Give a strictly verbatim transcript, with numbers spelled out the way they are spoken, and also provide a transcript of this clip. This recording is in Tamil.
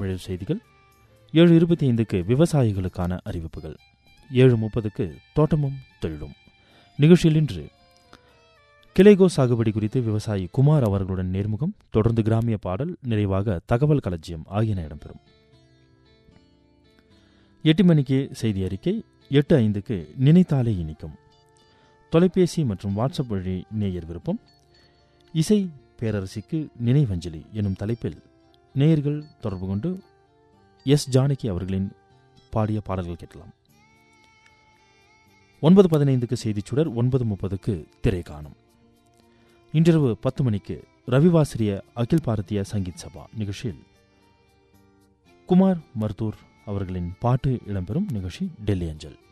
தமிழ் செய்திகள். ஏழு இருபத்தி ஐந்துக்கு விவசாயிகளுக்கான அறிவிப்புகள். ஏழு முப்பதுக்கு தோட்டமும் தொழிலும் நிகழ்ச்சியில் இன்று கிளைகோ சாகுபடி குறித்து விவசாயி குமார் அவர்களுடன் நேர்முகம், தொடர்ந்து கிராமிய பாடல், நிறைவாக தகவல் களஞ்சியம் ஆகியன இடம்பெறும். எட்டு மணிக்கு செய்தி அறிக்கை. எட்டு ஐந்துக்கு நினைத்தாலே இனிக்கும் தொலைபேசி மற்றும் வாட்ஸ்அப் வழி நேயர் விருப்பம். இசை பேரரசிக்கு நினைவஞ்சலி எனும் தலைப்பில் நேயர்கள் தொடர்பு கொண்டு எஸ் ஜானகி அவர்களின் பாடிய பாடல்கள் கேட்கலாம். ஒன்பது பதினைந்துக்கு செய்திச்சுடர். ஒன்பது முப்பதுக்கு திரை காணும். இன்றிரவு பத்து மணிக்கு ரவிவாசிரிய அகில் பாரதிய சங்கீத் சபா நிகழ்ச்சியில் குமார் மருத்தூர் அவர்களின் பாட்டு இடம்பெறும் நிகழ்ச்சி டெல்லி அஞ்சல்.